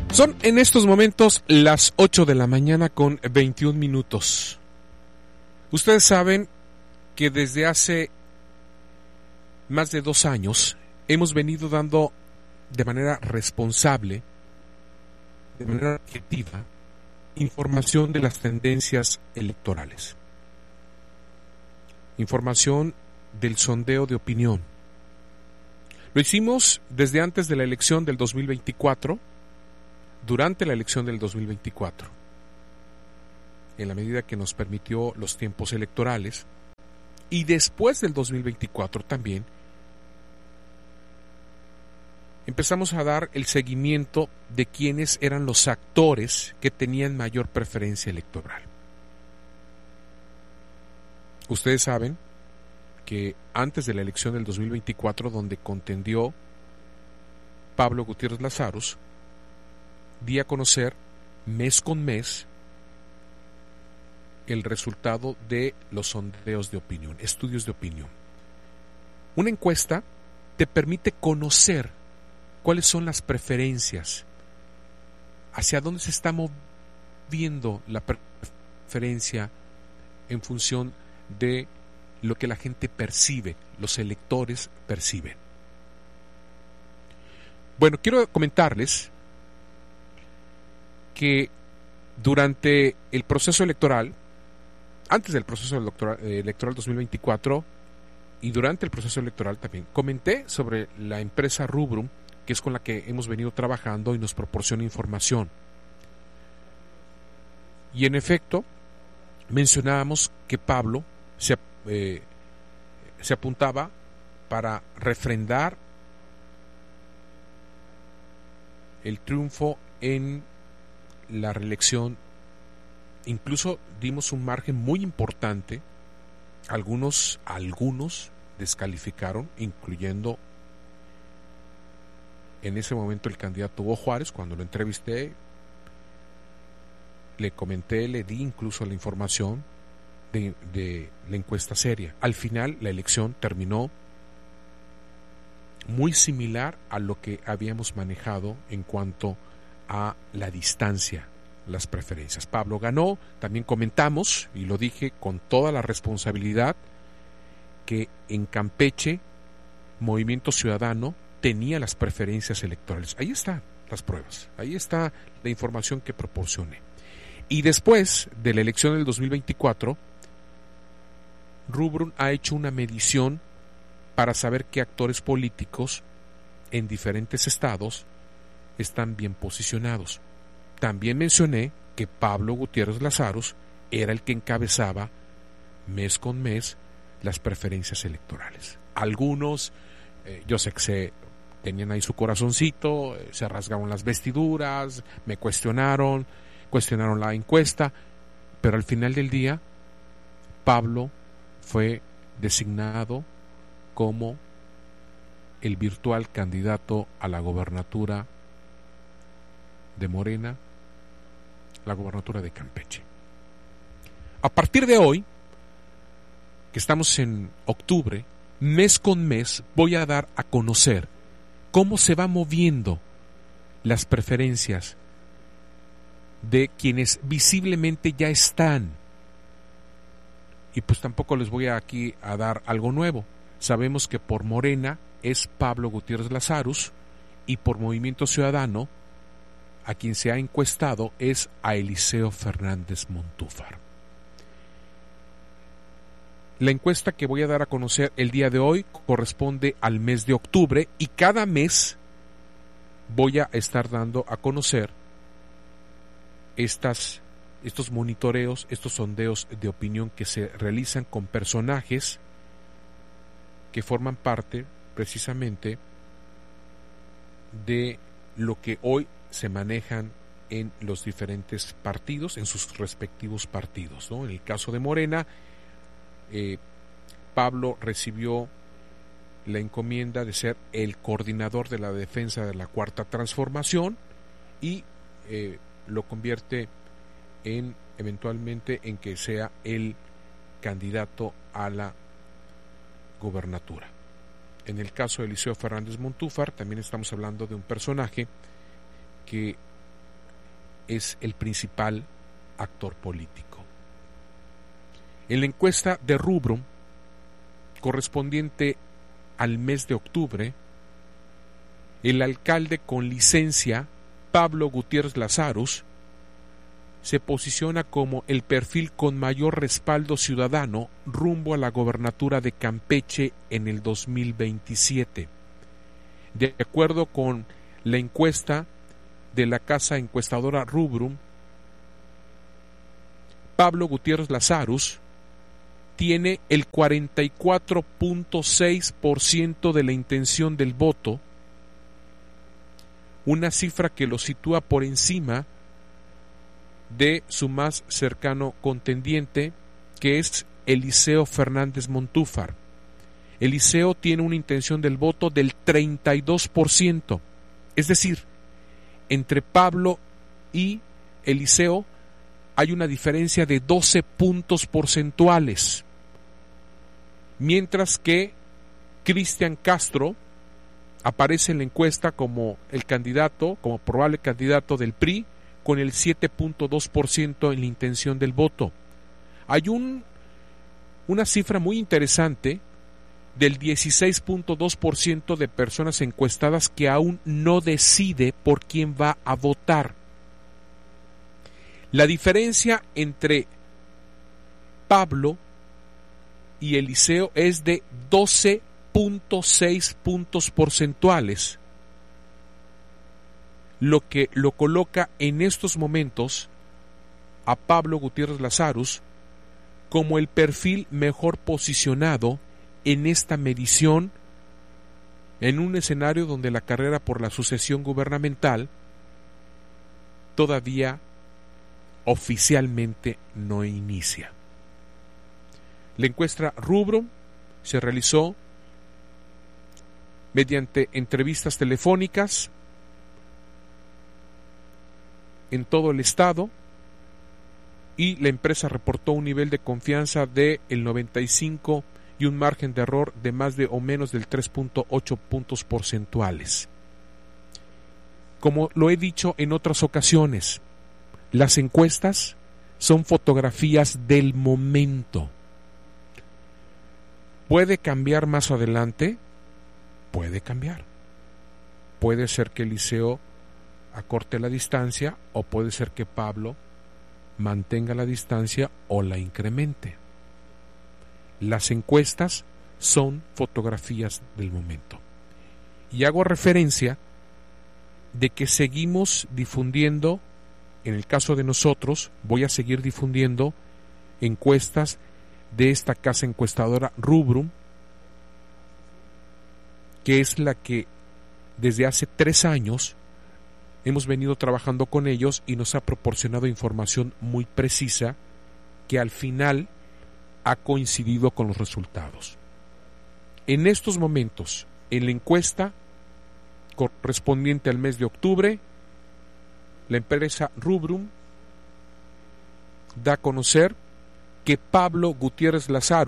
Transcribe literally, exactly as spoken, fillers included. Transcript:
Son en estos momentos las ocho de la mañana con veintiún minutos. Ustedes saben que desde hace más de dos años hemos venido dando de manera responsable, de manera objetiva, información de las tendencias electorales. Información del sondeo de opinión. Lo hicimos desde antes de la elección del dos mil veinticuatro, durante la elección del dos mil veinticuatro, en la medida que nos permitió los tiempos electorales, y después del dos mil veinticuatro también empezamos a dar el seguimiento de quiénes eran los actores que tenían mayor preferencia electoral. Ustedes saben que antes de la elección del dos mil veinticuatro, donde contendió Pablo Gutiérrez Lazarus, di a conocer mes con mes el resultado de los sondeos de opinión, estudios de opinión. Una encuesta te permite conocer cuáles son las preferencias, hacia dónde se está moviendo la preferencia en función de lo que la gente percibe, los electores perciben. Bueno, quiero comentarles que durante el proceso electoral, antes del proceso electoral, eh, electoral dos mil veinticuatro y durante el proceso electoral también, comenté sobre la empresa Rubrum, que es con la que hemos venido trabajando y nos proporciona información. Y en efecto, mencionábamos que Pablo se, eh, se apuntaba para refrendar el triunfo en la reelección. Incluso dimos un margen muy importante. Algunos, algunos descalificaron, incluyendo en ese momento el candidato Hugo Juárez. Cuando lo entrevisté, le comenté, le di incluso la información de, de la encuesta seria. Al final la elección terminó muy similar a lo que habíamos manejado en cuanto a la distancia, las preferencias. Pablo ganó. También comentamos, y lo dije con toda la responsabilidad, que en Campeche Movimiento Ciudadano tenía las preferencias electorales. Ahí están las pruebas, ahí está la información que proporcioné. Y después de la elección del dos mil veinticuatro, Rubrum ha hecho una medición para saber qué actores políticos en diferentes estados están bien posicionados. También mencioné que Pablo Gutiérrez Lazarus era el que encabezaba mes con mes las preferencias electorales. Algunos, eh, yo sé que se tenían ahí su corazoncito, eh, se rasgaron las vestiduras, me cuestionaron, cuestionaron la encuesta, pero al final del día, Pablo fue designado como el virtual candidato a la gobernatura de Morena, la gobernatura de Campeche. A partir de hoy, que estamos en octubre, mes con mes voy a dar a conocer cómo se va moviendo las preferencias de quienes visiblemente ya están. Y pues tampoco les voy aquí a dar algo nuevo. Sabemos que por Morena es Pablo Gutiérrez Lazarus y por Movimiento Ciudadano a quien se ha encuestado es a Eliseo Fernández Montúfar. La encuesta que voy a dar a conocer el día de hoy corresponde al mes de octubre y cada mes voy a estar dando a conocer estas, estos monitoreos, estos sondeos de opinión que se realizan con personajes que forman parte precisamente de lo que hoy se manejan en los diferentes partidos, en sus respectivos partidos, ¿no? En el caso de Morena, eh, Pablo recibió la encomienda de ser el coordinador de la defensa de la Cuarta Transformación y eh, lo convierte en eventualmente en que sea el candidato a la gobernatura. En el caso de Eliseo Fernández Montúfar también estamos hablando de un personaje que es el principal actor político. En la encuesta de Rubrum, correspondiente al mes de octubre, el alcalde con licencia, Pablo Gutiérrez Lazarus, se posiciona como el perfil con mayor respaldo ciudadano rumbo a la gobernatura de Campeche en el dos mil veintisiete. De acuerdo con la encuesta de la casa encuestadora Rubrum, Pablo Gutiérrez Lazarus tiene el cuarenta y cuatro punto seis por ciento de la intención del voto, una cifra que lo sitúa por encima de su más cercano contendiente, que es Eliseo Fernández Montúfar. Eliseo tiene una intención del voto del treinta y dos por ciento, es decir, entre Pablo y Eliseo hay una diferencia de doce puntos porcentuales, mientras que Cristian Castro aparece en la encuesta como el candidato, como probable candidato del P R I, con el siete punto dos por ciento en la intención del voto. Hay un, una cifra muy interesante del dieciséis punto dos por ciento de personas encuestadas que aún no decide por quién va a votar. La diferencia entre Pablo y Eliseo es de doce punto seis puntos porcentuales, lo que lo coloca en estos momentos a Pablo Gutiérrez Lazarus como el perfil mejor posicionado en esta medición, en un escenario donde la carrera por la sucesión gubernamental todavía oficialmente no inicia. La encuesta Rubrum se realizó mediante entrevistas telefónicas en todo el estado y la empresa reportó un nivel de confianza de el noventa y cinco y un margen de error de más de o menos del tres punto ocho puntos porcentuales. Como lo he dicho en otras ocasiones, las encuestas son fotografías del momento. ¿Puede cambiar más adelante? Puede cambiar. Puede ser que Eliseo acorte la distancia o puede ser que Pablo mantenga la distancia o la incremente. Las encuestas son fotografías del momento. Y hago referencia de que seguimos difundiendo, en el caso de nosotros, voy a seguir difundiendo encuestas de esta casa encuestadora Rubrum, que es la que desde hace tres años hemos venido trabajando con ellos y nos ha proporcionado información muy precisa que al final ha coincidido con los resultados. En estos momentos, en la encuesta correspondiente al mes de octubre, la empresa Rubrum da a conocer que Pablo Gutiérrez Lazarus